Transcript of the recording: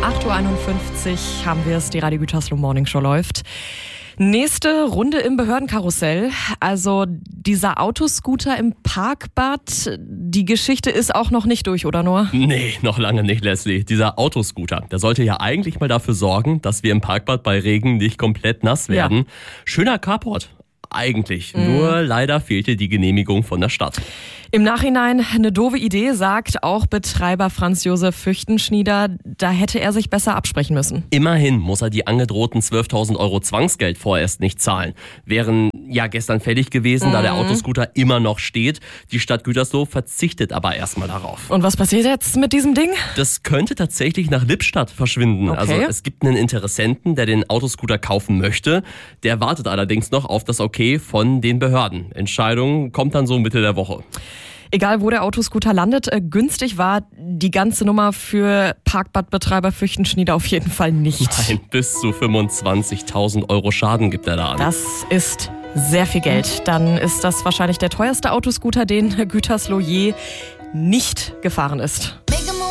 8.51 Uhr haben wir es, die Radio Gütersloh Morning Show läuft. Nächste Runde im Behördenkarussell. Also dieser Autoscooter im Parkbad, die Geschichte ist auch noch nicht durch, oder Noah? Nee, noch lange nicht, Leslie. Dieser Autoscooter, der sollte ja eigentlich mal dafür sorgen, dass wir im Parkbad bei Regen nicht komplett nass werden. Ja. Schöner Carport. Eigentlich. Nur leider fehlte die Genehmigung von der Stadt. Im Nachhinein eine doofe Idee, sagt auch Betreiber Franz Josef Füchtenschnieder. Da hätte er sich besser absprechen müssen. Immerhin muss er die angedrohten 12.000 € Zwangsgeld vorerst nicht zahlen. Wären ja gestern fällig gewesen, da der Autoscooter immer noch steht. Die Stadt Gütersloh verzichtet aber erstmal darauf. Und was passiert jetzt mit diesem Ding? Das könnte tatsächlich nach Lippstadt verschwinden. Okay. Also es gibt einen Interessenten, der den Autoscooter kaufen möchte. Der wartet allerdings noch auf das Okay von den Behörden. Entscheidung kommt dann so Mitte der Woche. Egal, wo der Autoscooter landet, günstig war die ganze Nummer für Parkbadbetreiber Füchtenschnieder auf jeden Fall nicht. Nein, bis zu 25.000 € Schaden gibt er da an. Das ist sehr viel Geld. Dann ist das wahrscheinlich der teuerste Autoscooter, den Gütersloh je nicht gefahren ist.